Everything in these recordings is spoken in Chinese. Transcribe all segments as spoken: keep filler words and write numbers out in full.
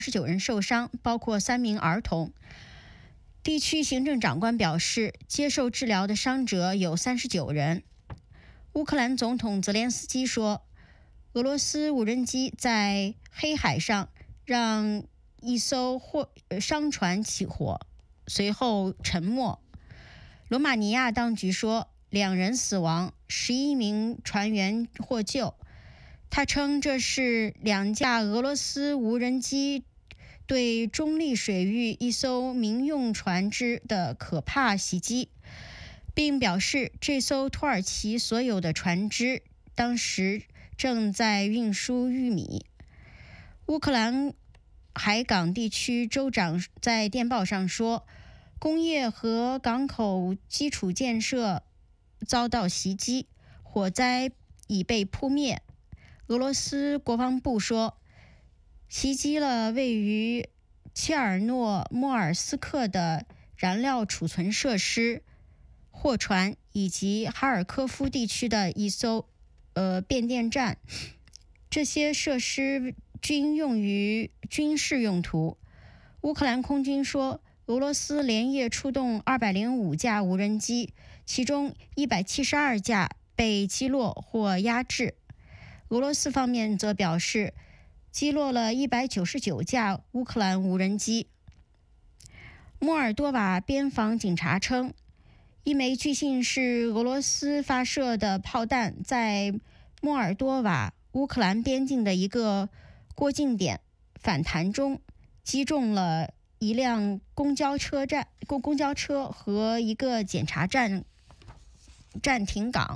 十九人受伤，包括三名儿童。地区行政长官表示，接受治疗的伤者有三十九人。乌克兰总统泽连斯基说，俄罗斯无人机在黑海上让一艘货商船起火，随后沉没。罗马尼亚当局说，两人死亡，十一名船员获救。他称这是两架俄罗斯无人机对中立水域一艘民用船只的可怕袭击，并表示这艘土耳其所有的船只当时正在运输玉米。乌克兰海港地区州长在电报上说，工业和港口基础建设遭到袭击，火灾已被扑灭。俄罗斯国防部说，袭击了位于切尔诺莫尔斯克的燃料储存设施、货船以及哈尔科夫地区的一艘呃变电站，这些设施均用于军事用途。乌克兰空军说，俄罗斯连夜出动二百零五架无人机，其中一百七十二架被击落或压制。俄罗斯方面则表示，击落了一百九十九架乌克兰无人机。莫尔多瓦边防警察称，一枚据信是俄罗斯发射的炮弹在莫尔多瓦乌克兰边境的一个过境点反弹中击中了一辆公交车站、公公交车和一个检查站站停岗。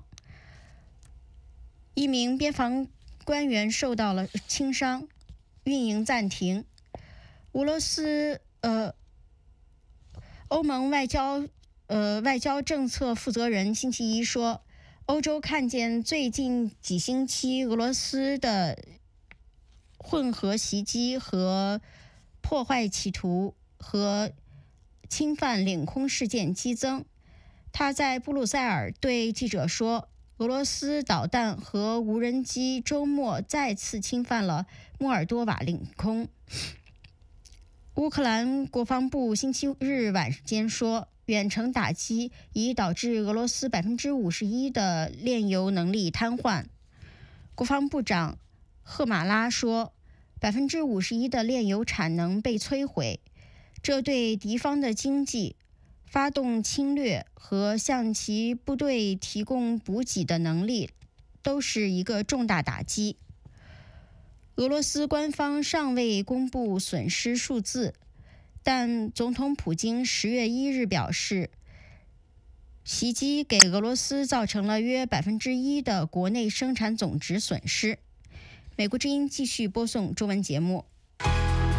一名边防官员受到了轻伤，运营暂停。俄罗斯呃，欧盟外交呃外交政策负责人星期一说，欧洲看见最近几星期俄罗斯的混合袭击和破坏企图和侵犯领空事件激增。他在布鲁塞尔对记者说，俄罗斯导弹和无人机周末再次侵犯了莫尔多瓦领空。乌克兰国防部星期日晚间说，远程打击已导致俄罗斯百分之五十一的炼油能力瘫痪。国防部长赫马拉说，百分之五十一的炼油产能被摧毁，这对敌方的经济、发动侵略和向其部队提供补给的能力都是一个重大打击。俄罗斯官方尚未公布损失数字，但总统普京十月一日表示，袭击给俄罗斯造成了约百分之一的国内生产总值损失。美国之音继续播送中文节目。